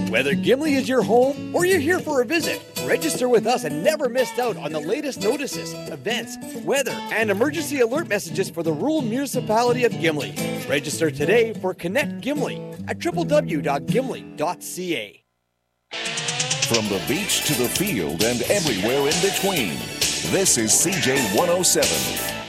Whether Gimli is your home or you're here for a visit, register with us and never miss out on the latest notices, events, weather, and emergency alert messages for the rural municipality of Gimli. Register today for Connect Gimli at www.gimli.ca. From the beach to the field and everywhere in between, this is CJ 107.